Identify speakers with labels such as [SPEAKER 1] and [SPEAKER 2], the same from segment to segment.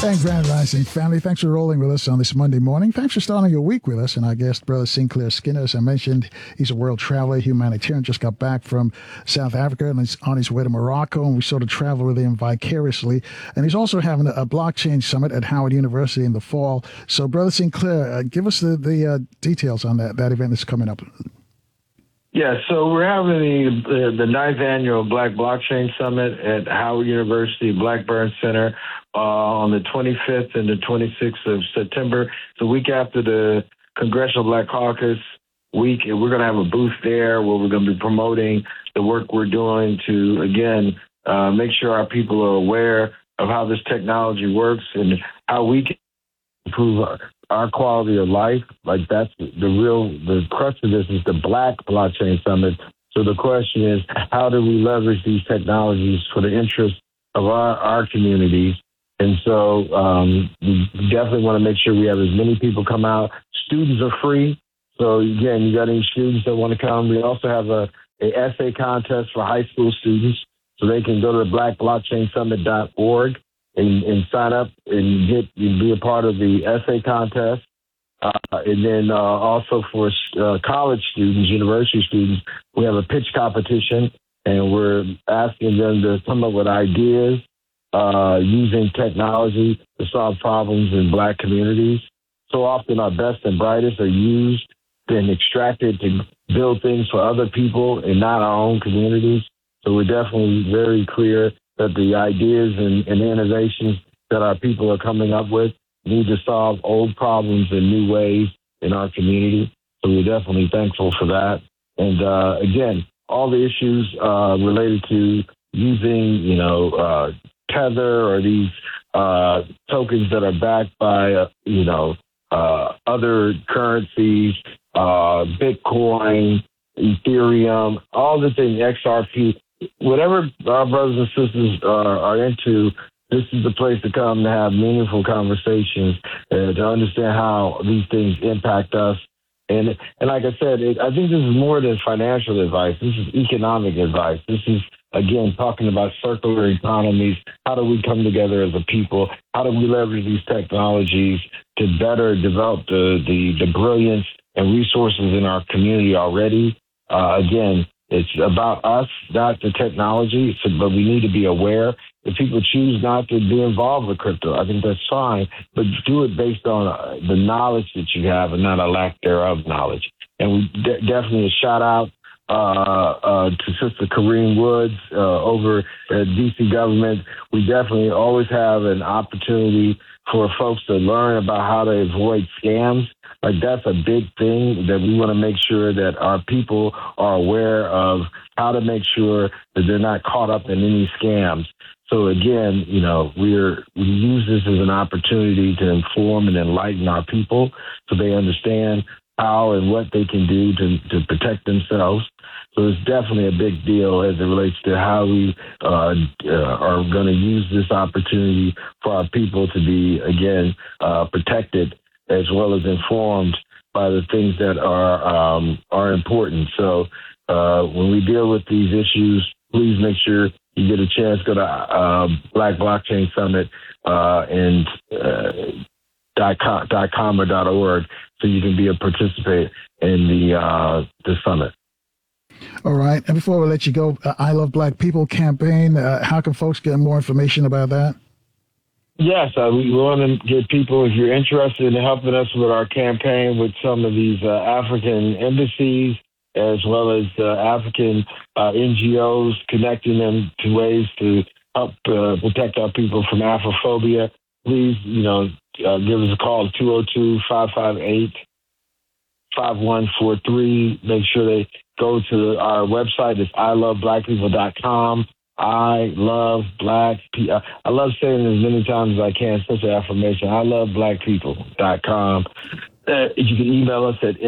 [SPEAKER 1] Thanks, Grand Rising family. Thanks for rolling with us on this Monday morning. Thanks for starting your week with us. And our guest, Brother Sinclair Skinner, as I mentioned, he's a world traveler, humanitarian, just got back from South Africa and he's on his way to Morocco. And we sort of travel with him vicariously. And he's also having a blockchain summit at Howard University in the fall. So, Brother Sinclair, give us the details on that event that's coming up.
[SPEAKER 2] Yeah, so we're having the ninth annual Black Blockchain Summit at Howard University Blackburn Center on the 25th and the 26th of September. The week after the Congressional Black Caucus week, and we're going to have a booth there where we're going to be promoting the work we're doing to, again, make sure our people are aware of how this technology works and how we can improve our quality of life. Like that's the crux of this is the Black Blockchain Summit. So the question is, how do we leverage these technologies for the interest of our communities? And so we definitely want to make sure we have as many people come out. Students are free. So again, you got any students that want to come. We also have a essay contest for high school students. So they can go to blackblockchainsummit.org and sign up and be a part of the essay contest. And then also for college students, university students, we have a pitch competition, and we're asking them to come up with ideas using technology to solve problems in Black communities. So often our best and brightest are used and extracted to build things for other people and not our own communities. So we're definitely very clear that the ideas and the innovations that our people are coming up with need to solve old problems in new ways in our community. So we're definitely thankful for that. And again, all the issues related to using, Tether or these tokens that are backed by, other currencies, Bitcoin, Ethereum, all the things, XRP, whatever our brothers and sisters are into, this is the place to come to have meaningful conversations to understand how these things impact us. And like I said, I think this is more than financial advice. This is economic advice. This is, again, talking about circular economies. How do we come together as a people? How do we leverage these technologies to better develop the brilliance and resources in our community already? Again, it's about us, not the technology, but we need to be aware. If people choose not to be involved with crypto, I think that's fine, but do it based on the knowledge that you have and not a lack thereof knowledge. And we definitely a shout out to Sister Kareem Woods over at DC government. We definitely always have an opportunity for folks to learn about how to avoid scams. Like that's a big thing that we want to make sure that our people are aware of how to make sure that they're not caught up in any scams. So again, we use this as an opportunity to inform and enlighten our people so they understand how and what they can do to protect themselves. So it's definitely a big deal as it relates to how we are going to use this opportunity for our people to be, again, protected as well as informed by the things that are important. So when we deal with these issues, please make sure you get a chance, go to Black Blockchain Summit and .com or .org so you can be a participant in the summit.
[SPEAKER 1] All right. And before we let you go, I Love Black People campaign, how can folks get more information about that?
[SPEAKER 2] Yes, we want to get people, if you're interested in helping us with our campaign with some of these African embassies, as well as African NGOs, connecting them to ways to help protect our people from Afrophobia, please, give us a call at 202-558-5143. Make sure they go to our website. It's iloveblackpeople.com. I love black people. I love saying it as many times as I can, such an affirmation. I love blackpeople.com. You can email us at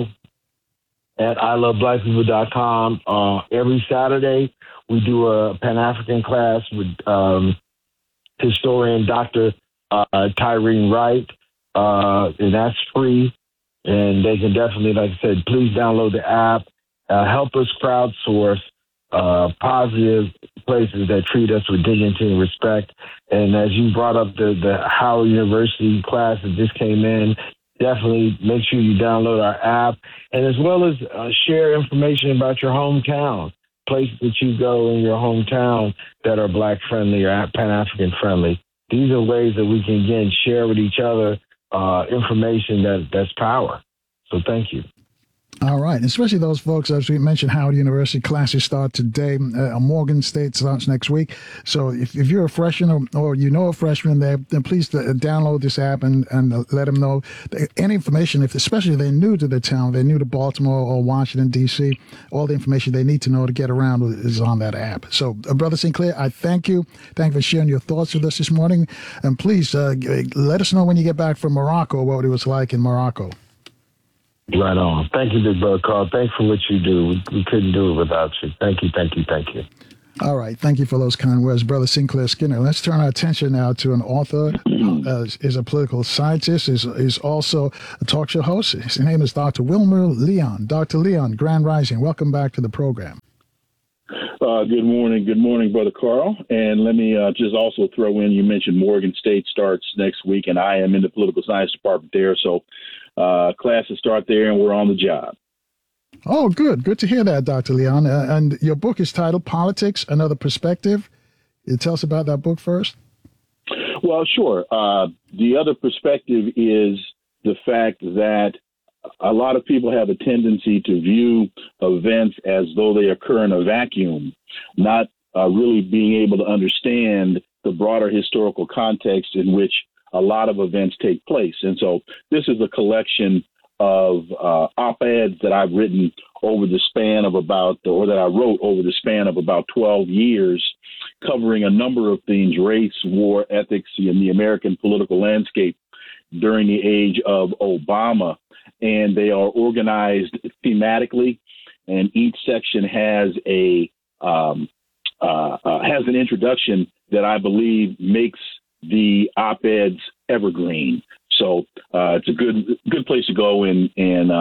[SPEAKER 2] info@iloveblackpeople.com. Every Saturday, we do a Pan-African class with historian Dr. Tyreen Wright, and that's free. And they can definitely, like I said, please download the app. Help us crowdsource positive places that treat us with dignity and respect. And as you brought up the Howard University class that just came in, definitely make sure you download our app, and as well as share information about your hometown, places that you go in your hometown that are Black friendly or Pan-African friendly. These are ways that we can, again, share with each other information that's power. So thank you.
[SPEAKER 1] All right, especially those folks, as we mentioned, Howard University classes start today. Morgan State starts next week. So if you're a freshman or you know a freshman there, then please download this app and let them know any information, especially if they're new to the town, they're new to Baltimore or Washington, D.C., all the information they need to know to get around is on that app. So, Brother Sinclair, I thank you. Thank you for sharing your thoughts with us this morning. And please let us know when you get back from Morocco what it was like in Morocco.
[SPEAKER 2] Right on. Thank you, Big Brother Carl. Thanks for what you do. We couldn't do it without you. Thank you, thank you, thank you.
[SPEAKER 1] All right. Thank you for those kind words, Brother Sinclair Skinner. Let's turn our attention now to an author, is a political scientist, is also a talk show host. His name is Dr. Wilmer Leon. Dr. Leon, Grand Rising, welcome back to the program.
[SPEAKER 3] Good morning. Good morning, Brother Carl. And let me just also throw in, you mentioned Morgan State starts next week, and I am in the political science department there. So classes start there, and we're on the job.
[SPEAKER 1] Oh, good. Good to hear that, Dr. Leon. And your book is titled Politics, Another Perspective. You tell us about that book first.
[SPEAKER 3] Well, sure. The other perspective is the fact that a lot of people have a tendency to view events as though they occur in a vacuum, not really being able to understand the broader historical context in which a lot of events take place. And so this is a collection of op-eds that I've written over the span of that I wrote over the span of about 12 years, covering a number of themes: race, war, ethics, and the American political landscape during the age of Obama. And they are organized thematically, and each section has has an introduction that I believe makes the op-eds evergreen. So it's a good place to go and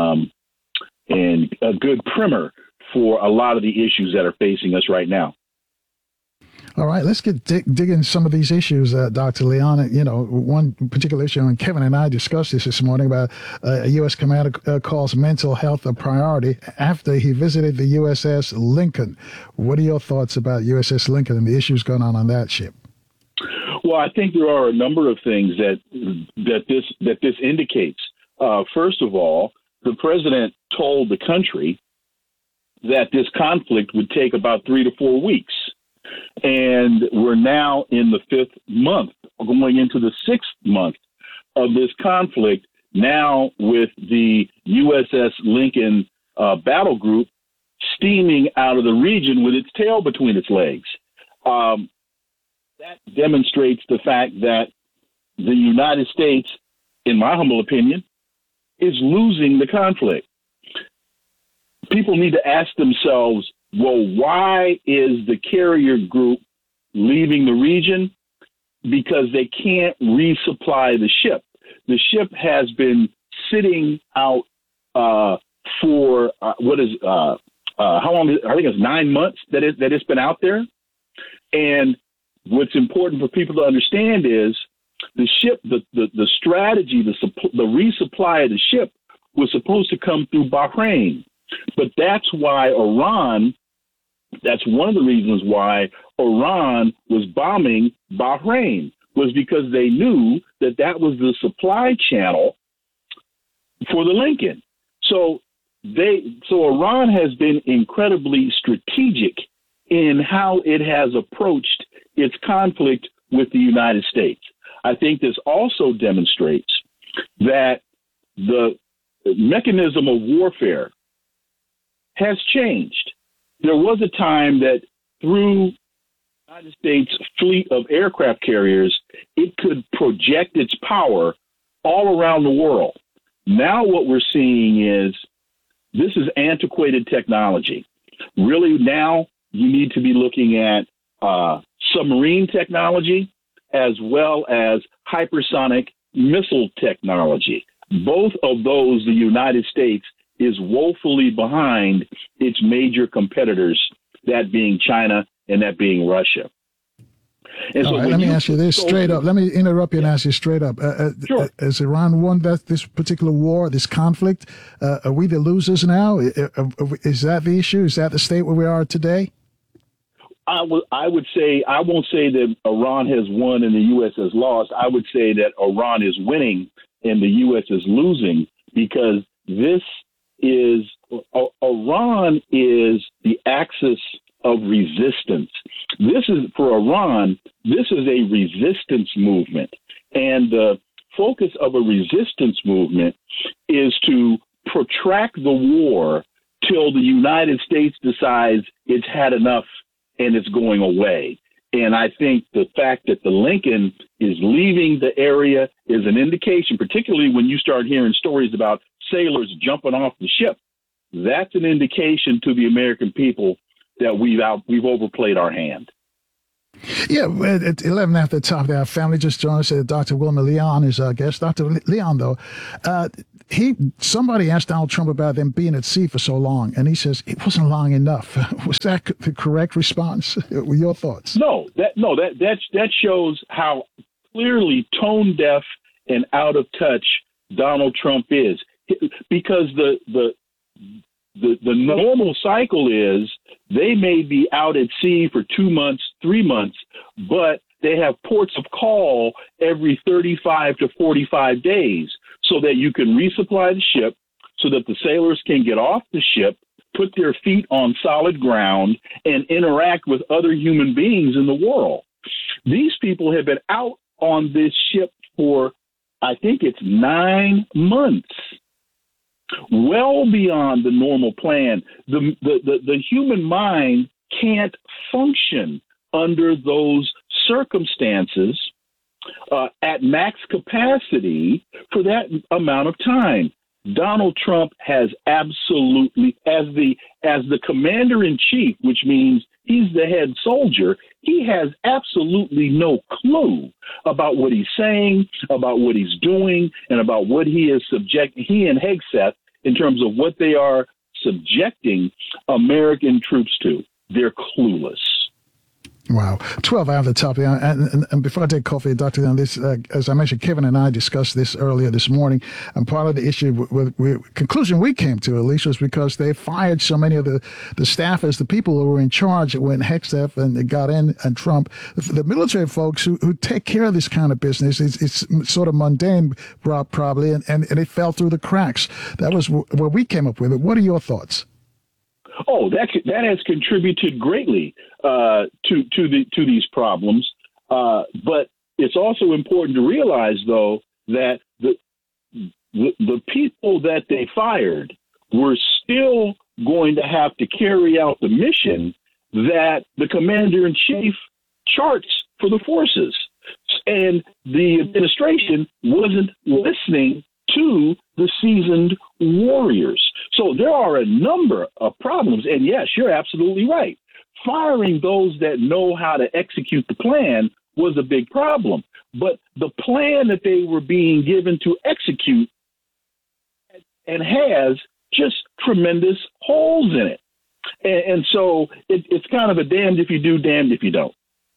[SPEAKER 3] a good primer for a lot of the issues that are facing us right now.
[SPEAKER 1] All right, let's dig into some of these issues, Dr. Leon. You know, one particular issue, and Kevin and I discussed this morning, about a U.S. commander calls mental health a priority after he visited the USS Lincoln. What are your thoughts about USS Lincoln and the issues going on that ship?
[SPEAKER 3] Well, I think there are a number of things that this indicates. First of all, the president told the country that this conflict would take about 3 to 4 weeks. And we're now in the 5th month, going into the 6th month of this conflict, now with the USS Lincoln battle group steaming out of the region with its tail between its legs. That demonstrates the fact that the United States, in my humble opinion, is losing the conflict. People need to ask themselves, well, why is the carrier group leaving the region? Because they can't resupply the ship. The ship has been sitting out for how long? I think it's 9 months that it's been out there. And what's important for people to understand is the ship, the strategy, the resupply of the ship was supposed to come through Bahrain. But that's why that's one of the reasons why Iran was bombing Bahrain, was because they knew that was the supply channel for the Lincoln. So Iran has been incredibly strategic in how it has approached its conflict with the United States. I think this also demonstrates that the mechanism of warfare has changed. There was a time that through the United States fleet of aircraft carriers, it could project its power all around the world. Now what we're seeing is this is antiquated technology. Really now you need to be looking at submarine technology as well as hypersonic missile technology. Both of those, the United States is woefully behind its major competitors that being China and that being Russia. And
[SPEAKER 1] all right, let me ask you this straight up. Let me interrupt you and ask you straight up.
[SPEAKER 3] Sure.
[SPEAKER 1] Has Iran won this particular war, this conflict? Are we the losers now? Is that the issue? Is that the state where we are today?
[SPEAKER 3] I would say, I won't say that Iran has won and the U.S. has lost. I would say that Iran is winning and the U.S. is losing, because Iran is the axis of resistance. This is, for Iran, this is a resistance movement. And the focus of a resistance movement is to protract the war till the United States decides it's had enough and it's going away. And I think the fact that the Lincoln is leaving the area is an indication, particularly when you start hearing stories about sailors jumping off the ship. That's an indication to the American people that we've overplayed our hand.
[SPEAKER 1] Yeah, at 11 after the top, our family just joined us. Dr. Wilmer Leon is our guest. Dr. Leon, though, somebody asked Donald Trump about them being at sea for so long, and he says it wasn't long enough. Was that the correct response? Your thoughts?
[SPEAKER 3] No, that shows how clearly tone deaf and out of touch Donald Trump is, because the normal cycle is they may be out at sea for 2 months, 3 months, but they have ports of call every 35 to 45 days so that you can resupply the ship, so that the sailors can get off the ship, put their feet on solid ground, and interact with other human beings in the world. These people have been out on this ship for, I think it's 9 months. Well beyond the normal plan. The human mind can't function under those circumstances at max capacity for that amount of time. Donald Trump has absolutely, as the commander in chief, which means he's the head soldier, he has absolutely no clue about what he's saying, about what he's doing, and about what he is he and Hegseth, in terms of what they are subjecting American troops to. They're clueless.
[SPEAKER 1] Wow. 12 out of the top. And before I take coffee, Dr. Leon, this, as I mentioned, Kevin and I discussed this earlier this morning. And part of the issue, conclusion we came to, at least, was because they fired so many of the staffers, the people who were in charge when Hegseth and got in, and Trump, the military folks who take care of this kind of business. It's sort of mundane, probably, and it fell through the cracks. That was what we came up with. What are your thoughts?
[SPEAKER 3] Oh, that has contributed greatly to these problems. But it's also important to realize, though, that the people that they fired were still going to have to carry out the mission that the commander-in-chief charts for the forces. And the administration wasn't listening to the seasoned warriors. So there are a number of problems. And yes, you're absolutely right. Firing those that know how to execute the plan was a big problem. But the plan that they were being given to execute and has just tremendous holes in it. And so it's kind of a damned if you do, damned if you don't.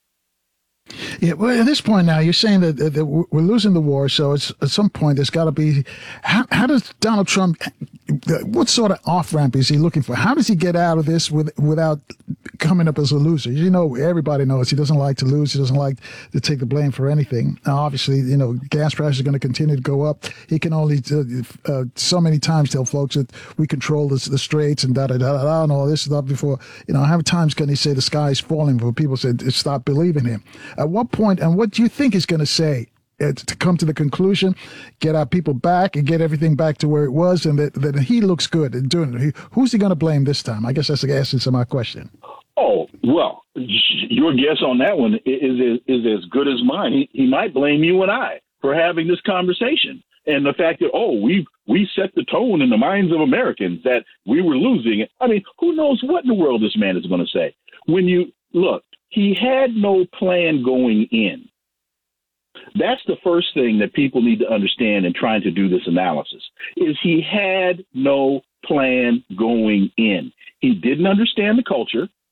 [SPEAKER 1] Yeah, well, at this point now, you're saying that we're losing the war, so it's, at some point there's got to be. How does Donald Trump? What sort of off-ramp is he looking for? How does he get out of this without coming up as a loser? You know, everybody knows he doesn't like to lose. He doesn't like to take the blame for anything. Now, obviously, you know, gas prices are going to continue to go up. He can only so many times tell folks that we control the straits and da-da-da-da and all this stuff before, you know, how many times can he say the sky's falling before people say stop believing him? At what point, and what do you think he's going to say to come to the conclusion, get our people back and get everything back to where it was, and that he looks good in doing it? Who's he going to blame this time? I guess that's the essence of my question.
[SPEAKER 3] Oh, well, your guess on that one is as good as mine. He might blame you and I for having this conversation. And the fact that, we set the tone in the minds of Americans that we were losing it. I mean, who knows what in the world this man is going to say? When you look, he had no plan going in. That's the first thing that people need to understand in trying to do this analysis, is he had no plan going in. He didn't understand the culture.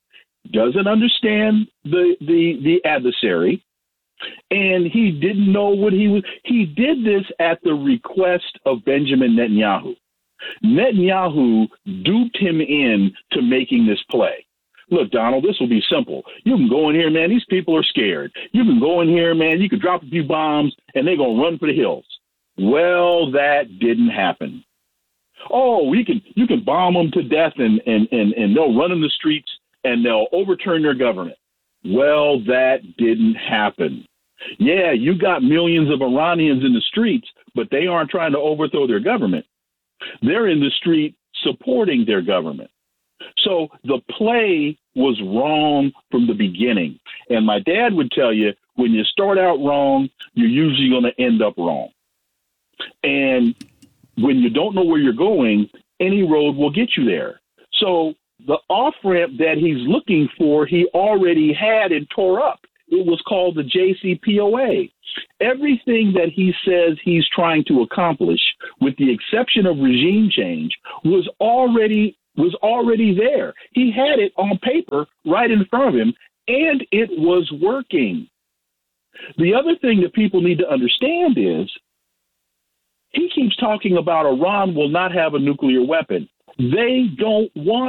[SPEAKER 3] doesn't understand the adversary, and he didn't know what he was. He did this at the request of Benjamin Netanyahu. Netanyahu duped him in to making this play. Look, Donald, this will be simple. You can go in here, man. These people are scared. You can go in here, man. You can drop a few bombs, and they're going to run for the hills. Well, that didn't happen. Oh, you can bomb them to death, and they'll run in the streets, and they'll overturn their government. Well, that didn't happen. Yeah, you got millions of Iranians in the streets, but they aren't trying to overthrow their government. They're in the street supporting their government. So the play was wrong from the beginning. And my dad would tell you, when you start out wrong, you're usually going to end up wrong. And when you don't know where you're going, any road will get you there. So the off-ramp that he's looking for, he already had and tore up. It was called the JCPOA. Everything that he says he's trying to accomplish, with the exception of regime change, was already there. He had it on paper right in front of him, and it was working. The other thing that people need to understand is he keeps talking about Iran will not have a nuclear weapon. They don't want